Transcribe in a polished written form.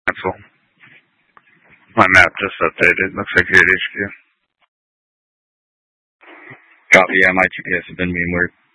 Cancel. My map just updated. Looks like you're at HQ. Copy, yeah, my GPS has been being weird.